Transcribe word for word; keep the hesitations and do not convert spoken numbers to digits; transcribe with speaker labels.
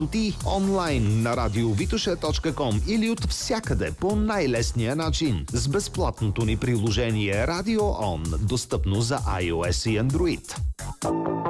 Speaker 1: ти онлайн на радиовитоша точка ком или от всякъде по най-лесния начин с безплатното ни приложение Radio On, достъпно за iOS и Android.